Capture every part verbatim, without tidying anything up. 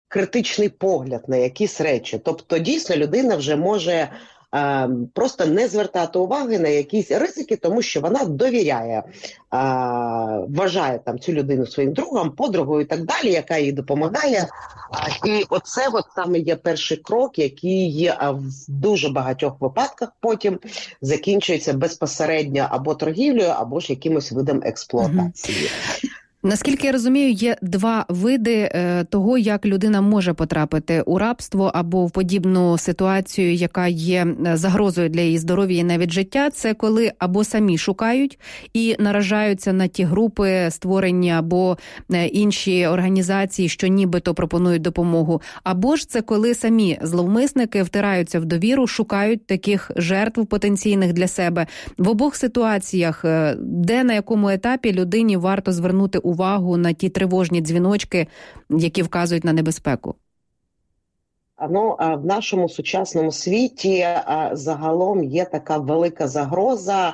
критичний погляд на якісь речі. Тобто, дійсно, людина вже може е, просто не звертати уваги на якісь ризики, тому що вона довіряє, е, вважає там цю людину своїм другом, подругою і так далі, яка їй допомагає. І оце от саме є перший крок, який в дуже багатьох випадках потім закінчується безпосередньо або торгівлею, або ж якимось видом експлуатації. Угу. Наскільки я розумію, є два види е, того, як людина може потрапити у рабство або в подібну ситуацію, яка є загрозою для її здоров'я і навіть життя. Це коли або самі шукають і наражаються на ті групи створення або е, інші організації, що нібито пропонують допомогу. Або ж це коли самі зловмисники втираються в довіру, шукають таких жертв потенційних для себе. В обох ситуаціях, е, де на якому етапі людині варто звернути увагу увагу на ті тривожні дзвіночки, які вказують на небезпеку? Ну, в нашому сучасному світі загалом є така велика загроза,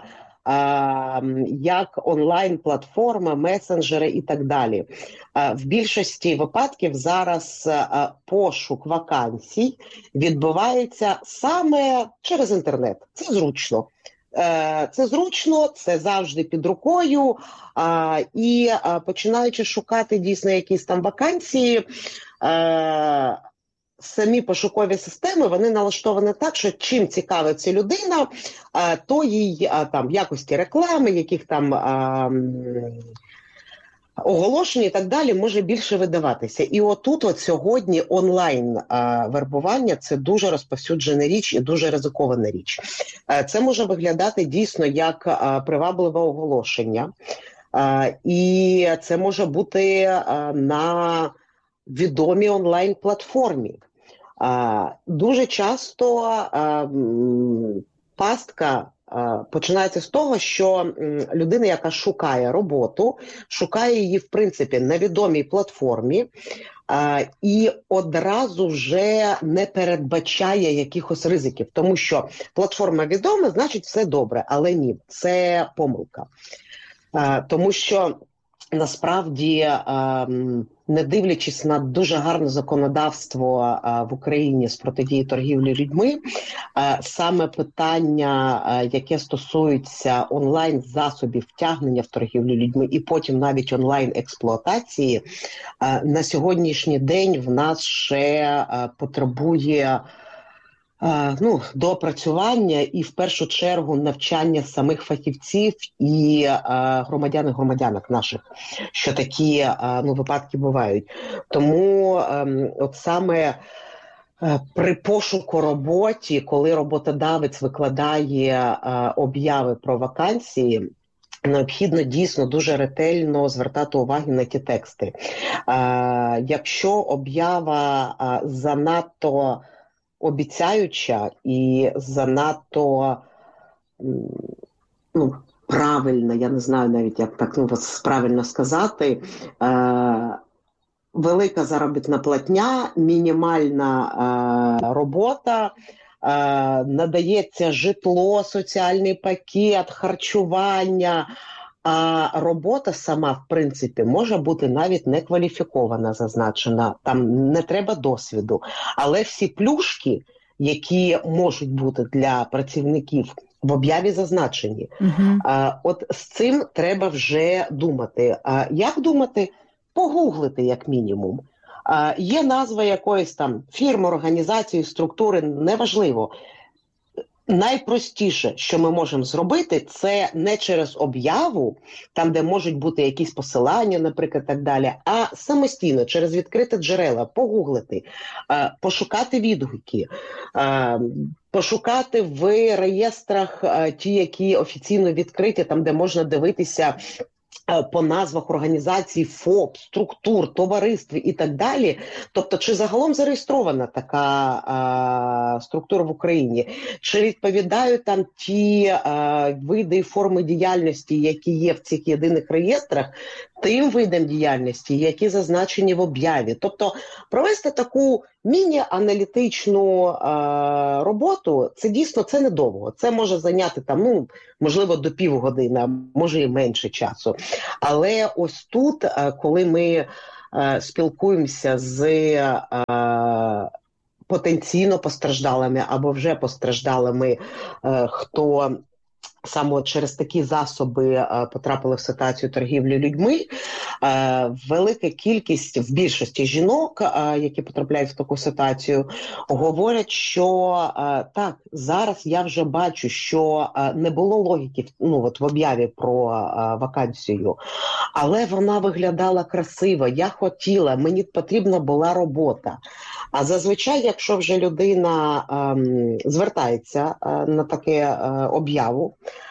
як онлайн-платформи, месенджери і так далі. В більшості випадків зараз пошук вакансій відбувається саме через інтернет. Це зручно. Це зручно, це завжди під рукою, а, і а, починаючи шукати дійсно якісь там вакансії, а, самі пошукові системи, вони налаштовані так, що чим цікавиться людина, а, то їй а, там в якості реклами, яких там а, оголошень і так далі може більше видаватися. І отут от сьогодні онлайн-вербування – це дуже розповсюджена річ і дуже ризикована річ. Це може виглядати дійсно як а, привабливе оголошення. А, і це може бути а, на відомій онлайн-платформі. А, дуже часто а, пастка починається з того, що людина, яка шукає роботу, шукає її, в принципі, на відомій платформі а, і одразу вже не передбачає якихось ризиків, тому що платформа відома, значить все добре, але ні, це помилка. А, тому що насправді, не дивлячись на дуже гарне законодавство в Україні з протидії торгівлі людьми, саме питання, яке стосується онлайн-засобів втягнення в торгівлю людьми і потім навіть онлайн-експлуатації, на сьогоднішній день в нас ще потребує ну, доопрацювання і в першу чергу навчання самих фахівців і е, громадян і громадянок наших, що такі е, ну, випадки бувають. Тому е, от саме е, при пошуку роботі, коли роботодавець викладає е, обяви про вакансії, необхідно дійсно дуже ретельно звертати увагу на ті тексти. Е, якщо об'ява е, занадто обіцяюча і занадто ну, правильно, я не знаю навіть, як так ну, правильно сказати, е- велика заробітна платня, мінімальна е- робота, е- надається житло, соціальний пакет, харчування, а робота сама, в принципі, може бути навіть не кваліфікована, зазначена, там не треба досвіду. Але всі плюшки, які можуть бути для працівників, в об'яві зазначені. Uh-huh. А, от з цим треба вже думати. А, як думати? Погуглити, як мінімум. А, є назва якоїсь там фірми, організації, структури, неважливо. Найпростіше, що ми можемо зробити, це не через об'яву, там, де можуть бути якісь посилання, наприклад, так далі, а самостійно, через відкриті джерела, погуглити, пошукати відгуки, пошукати в реєстрах ті, які офіційно відкриті, там, де можна дивитися по назвах організацій, ФОП, структур, товариств і так далі. Тобто, чи загалом зареєстрована така а, структура в Україні? Чи відповідають там ті а, види і форми діяльності, які є в цих єдиних реєстрах, тим видам діяльності, які зазначені в об'яві? Тобто, провести таку міні-аналітичну а, роботу, це дійсно це недовго. Це може зайняти там, ну, можливо, до півгодини, може і менше часу. Але ось тут, коли ми е, спілкуємося з е, потенційно постраждалими або вже постраждалими, е, хто саме через такі засоби е, потрапили в ситуацію торгівлі людьми, е, велика кількість, в більшості жінок, е, які потрапляють в таку ситуацію, говорять, що е, так, зараз я вже бачу, що е, не було логіки ну, от в об'яві про е, вакансію, але вона виглядала красиво, я хотіла, мені потрібна була робота. А зазвичай, якщо вже людина е, звертається е, на таке е, об'яву,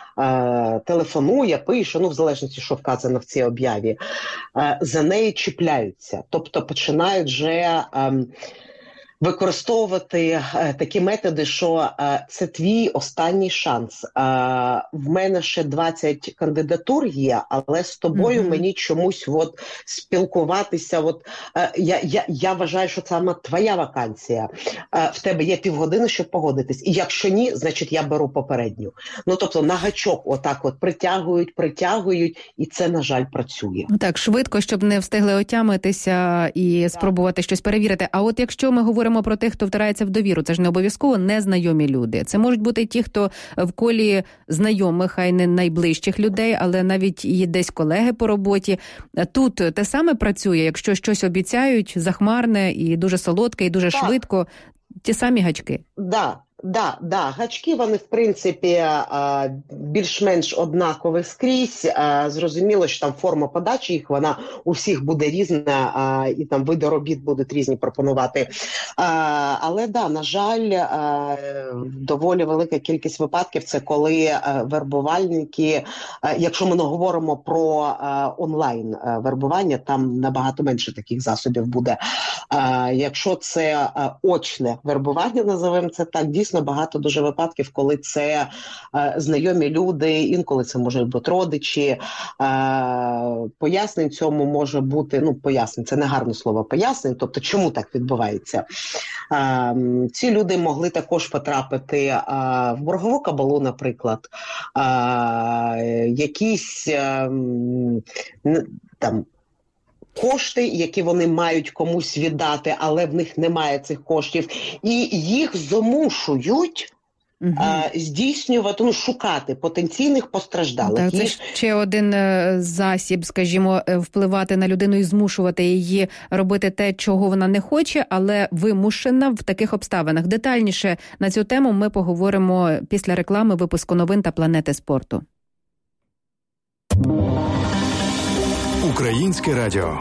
е, телефонує, пише, ну в залежності, що вказано в цій об'яві, е, за неї чіпляються. Тобто починають вже е, використовувати е, такі методи, що е, це твій останній шанс. Е, в мене ще двадцять кандидатур є, але з тобою mm-hmm. мені чомусь от, спілкуватися. От, е, я, я, я вважаю, що це саме твоя вакансія. Е, в тебе є півгодини, щоб погодитись. І якщо ні, значить я беру попередню. Ну, тобто на гачок отак от притягують, притягують, і це, на жаль, працює. Так, швидко, щоб не встигли отямитися і спробувати так. щось перевірити. А от якщо ми говоримо про тих, хто втирається в довіру, це ж не обов'язково незнайомі люди. Це можуть бути ті, хто в колі знайомих, хай не найближчих людей, але навіть і десь колеги по роботі. Тут те саме працює, якщо щось обіцяють захмарне і дуже солодке, і дуже так. швидко, ті самі гачки. Да. Да, да, гачки, вони, в принципі, більш-менш однакові скрізь. Зрозуміло, що там форма подачі їх, вона у всіх буде різна, і там види робіт будуть різні пропонувати. Але, да, на жаль, доволі велика кількість випадків – це коли вербувальники, якщо ми не говоримо про онлайн-вербування, там набагато менше таких засобів буде. Якщо це очне вербування, називаємо це так, дійсно, багато дуже випадків, коли це е, знайомі люди, інколи це можуть бути родичі. Е, пояснень цьому може бути, ну, пояснень, це не гарне слово, пояснень, тобто чому так відбувається. Е, ці люди могли також потрапити е, в боргову кабалу, наприклад, е, якісь е, там, кошти, які вони мають комусь віддати, але в них немає цих коштів, і їх змушують угу. а, здійснювати, ну, шукати потенційних постраждалих. Так, це їх... ще один засіб, скажімо, впливати на людину і змушувати її робити те, чого вона не хоче, але вимушена в таких обставинах. Детальніше на цю тему ми поговоримо після реклами випуску новин та Планети спорту. Українське радіо.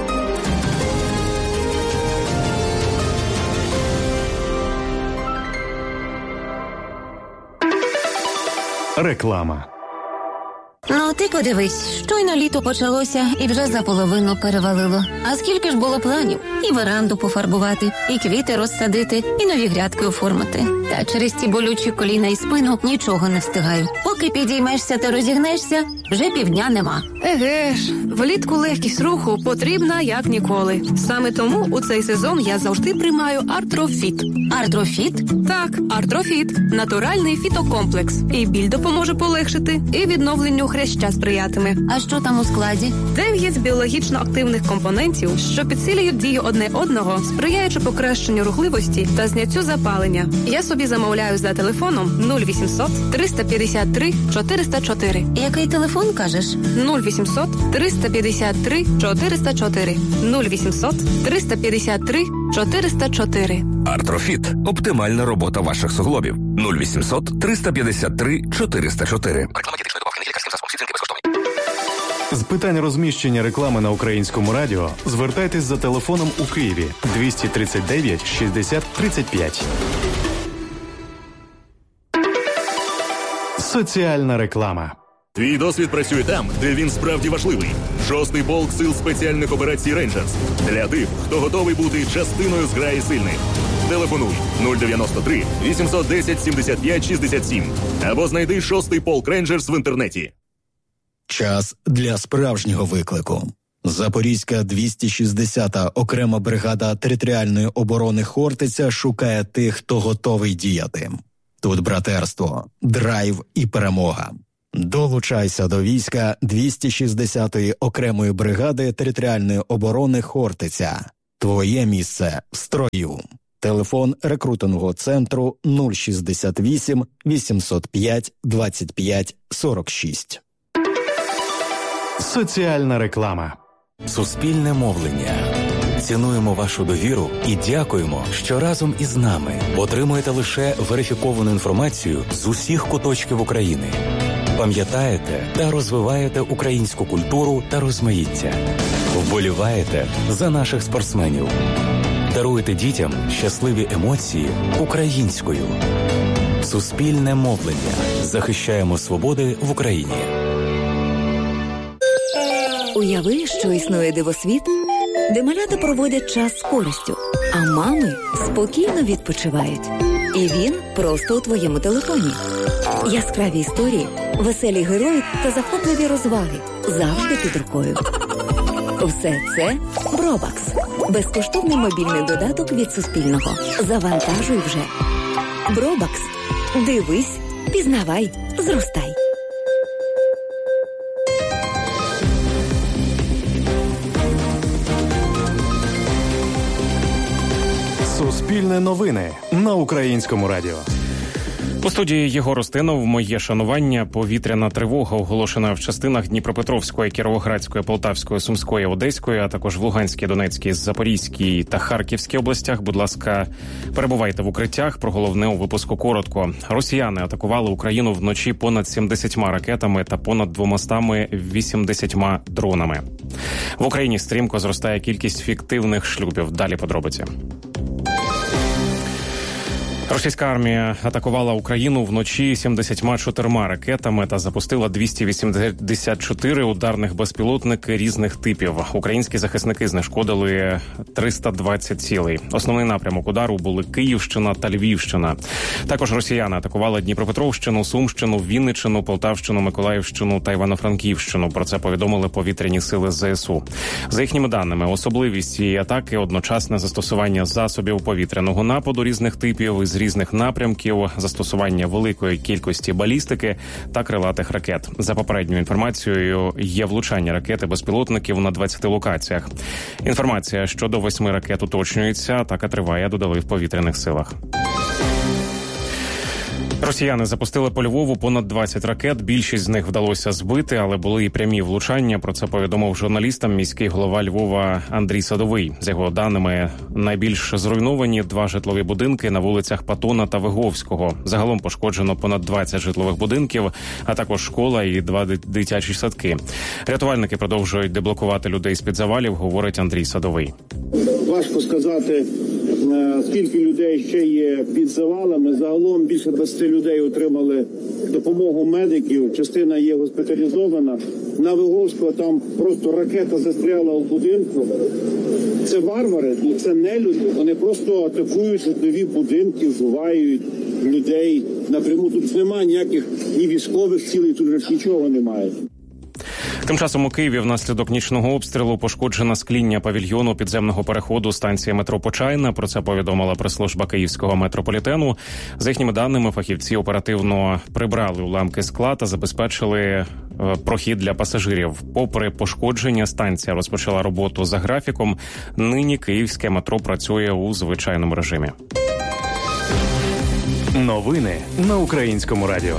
Реклама. Ну, ти подивись, щойно літо почалося і вже за половину перевалило. А скільки ж було планів? І веранду пофарбувати, і квіти розсадити, і нові грядки оформити. Та через ці болючі коліна і спину нічого не встигаю. Поки підіймешся та розігнешся, вже півдня нема. Еге ж, влітку легкість руху потрібна як ніколи. Саме тому у цей сезон я завжди приймаю Артрофіт. Артрофіт? Так, Артрофіт – натуральний фітокомплекс. І біль допоможе полегшити, і відновленню хряща сприятиме. А що там у складі? Дев'ять біологічно активних компонентів, що підсилюють дію одне одного, сприяючи покращенню рухливості та зняттю запалення. Я собі замовляю за телефоном нуль вісімсот триста п'ятдесят три чотириста чотири. Який телефон, кажеш? нуль вісімсот триста п'ятдесят три чотириста чотири. нуль вісімсот триста п'ятдесят три чотириста чотири. Артрофіт – оптимальна робота ваших суглобів. нуль вісімсот триста п'ятдесят три чотириста чотири. Реклама дієтичної добавки, не лікарським засобом, всі цінки безкоштовні. З питань розміщення реклами на Українському радіо звертайтесь за телефоном у Києві двісті тридцять дев'ять шістдесят тридцять п'ять. Соціальна реклама. Твій досвід працює там, де він справді важливий. Шостий полк сил спеціальних операцій «Рейнджерс». Для тих, хто готовий бути частиною зграї сильних. Телефонуй нуль дев'яносто три вісімсот десять сімдесят п'ять шістдесят сім або знайди шостий полк «Рейнджерс» в інтернеті. Час для справжнього виклику. Запорізька двісті шістдесята окрема бригада територіальної оборони «Хортиця» шукає тих, хто готовий діяти. Тут братерство, драйв і перемога. Долучайся до війська двісті шістдесятої окремої бригади територіальної оборони «Хортиця». Твоє місце в строю. Телефон рекрутингового центру нуль шістдесят вісім вісімсот п'ять двадцять п'ять сорок шість. Соціальна реклама. Суспільне мовлення. Цінуємо вашу довіру і дякуємо, що разом із нами отримуєте лише верифіковану інформацію з усіх куточків України. Пам'ятаєте та розвиваєте українську культуру та розмаїття. Вболіваєте за наших спортсменів. Даруєте дітям щасливі емоції українською. Суспільне мовлення. Захищаємо свободи в Україні. Уяви, що існує дивосвіт, де малята проводять час з користю, а мами спокійно відпочивають. І він просто у твоєму телефоні. Яскраві історії, веселі герої та захопливі розваги завжди під рукою. Все це Бробакс. Безкоштовний мобільний додаток від Суспільного. Завантажуй вже. Бробакс. Дивись, пізнавай, зростай. Суспільне новини на Українському радіо. У студії Єгор Устинов. Моє шанування. Повітряна тривога оголошена в частинах Дніпропетровської, Кіровоградської, Полтавської, Сумської, Одеської, а також в Луганській, Донецькій, Запорізькій та Харківській областях. Будь ласка, перебувайте в укриттях. Про головне у випуску коротко. Росіяни атакували Україну вночі понад сімдесятьма ракетами та понад двома вісімдесятьма дронами. В Україні стрімко зростає кількість фіктивних шлюбів. Далі подробиці. Російська армія атакувала Україну вночі сімдесятьма чотирма ракетами та запустила двісті вісімдесят чотири ударних безпілотники різних типів. Українські захисники знешкодили триста двадцять цілей. Основний напрямок удару були Київщина та Львівщина. Також росіяни атакували Дніпропетровщину, Сумщину, Вінниччину, Полтавщину, Миколаївщину та Івано-Франківщину. Про це повідомили повітряні сили ЗСУ. За їхніми даними, особливість цієї атаки – одночасне застосування засобів повітряного нападу різних типів із різних напрямків, застосування великої кількості балістики та крилатих ракет. За попередньою інформацією, є влучання ракети безпілотників на двадцяти локаціях. Інформація щодо восьми ракет уточнюється, атака триває, додали в повітряних силах. Росіяни запустили по Львову понад двадцять ракет. Більшість з них вдалося збити, але були і прямі влучання. Про це повідомив журналістам міський голова Львова Андрій Садовий. За його даними, найбільш зруйновані два житлові будинки на вулицях Патона та Виговського. Загалом пошкоджено понад двадцять житлових будинків, а також школа і два дитячі садки. Рятувальники продовжують деблокувати людей з-під завалів, говорить Андрій Садовий. Важко сказати, скільки людей ще є під завалами. Загалом більше двадцять людей отримали допомогу медиків. Частина є госпіталізована. На Виговського там просто ракета застряла у будинку. Це варвари, це не люди. Вони просто атакують житлові будинки, вбивають людей напряму. Тут немає ніяких ні військових цілей, тут вже нічого немає. Тим часом у Києві внаслідок нічного обстрілу пошкоджено скління павільйону підземного переходу станції метро Почайна. Про це повідомила прес-служба Київського метрополітену. За їхніми даними, фахівці оперативно прибрали уламки скла та забезпечили прохід для пасажирів. Попри пошкодження, станція розпочала роботу за графіком. Нині київське метро працює у звичайному режимі. Новини на Українському радіо.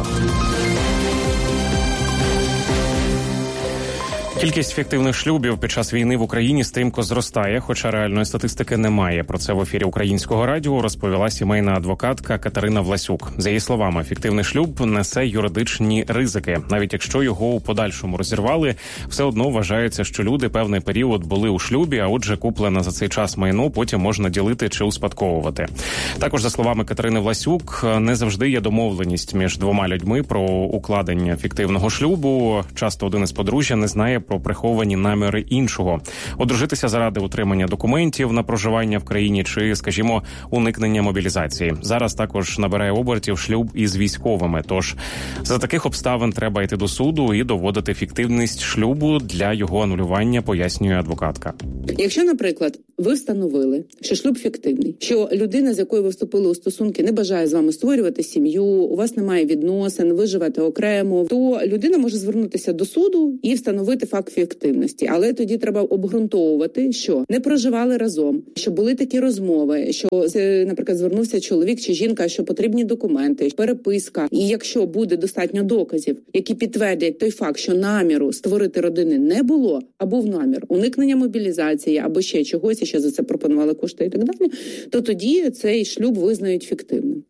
Кількість фіктивних шлюбів під час війни в Україні стрімко зростає, хоча реальної статистики немає. Про це в ефірі Українського радіо розповіла сімейна адвокатка Катерина Власюк. За її словами, фіктивний шлюб несе юридичні ризики. Навіть якщо його у подальшому розірвали, все одно вважається, що люди певний період були у шлюбі, а отже, куплене за цей час майно потім можна ділити чи успадковувати. Також, за словами Катерини Власюк, не завжди є домовленість між двома людьми про укладення фіктивного шлюбу. Часто один із подружжя не знає про приховані наміри іншого. Одружитися заради утримання документів на проживання в країні чи, скажімо, уникнення мобілізації. Зараз також набирає обертів шлюб із військовими. Тож за таких обставин треба йти до суду і доводити фіктивність шлюбу для його анулювання, пояснює адвокатка. Якщо, наприклад, ви встановили, що шлюб фіктивний, що людина, з якою ви вступили у стосунки, не бажає з вами створювати сім'ю, у вас немає відносин, ви живете окремо, то людина може звернутися до суду і встановити факт фіктивності. Але тоді треба обґрунтовувати, що не проживали разом, що були такі розмови, що, наприклад, звернувся чоловік чи жінка, що потрібні документи, переписка. І якщо буде достатньо доказів, які підтвердять той факт, що наміру створити родини не було, а був намір уникнення мобілізації або ще чогось, і ще за це пропонували кошти і так далі, то тоді цей шлюб визнають фіктивним.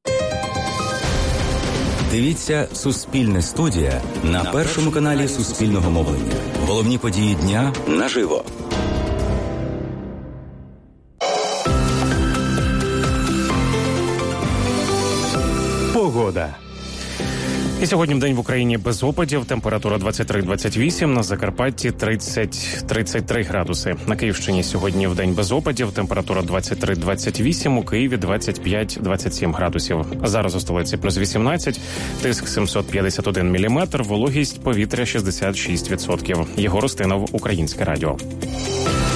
Дивіться «Суспільне студія» на першому каналі Суспільного мовлення. Головні події дня наживо. Погода. І сьогодні день в Україні без опадів. Температура двадцять три - двадцять вісім, на Закарпатті тридцять - тридцять три градуси. На Київщині сьогодні в день без опадів. Температура двадцять три - двадцять вісім, у Києві двадцять п'ять - двадцять сім градусів. Зараз у столиці плюс вісімнадцять, тиск сімсот п'ятдесят один міліметр, вологість повітря шістдесят шість відсотків. Єгор Устинов, Українське радіо.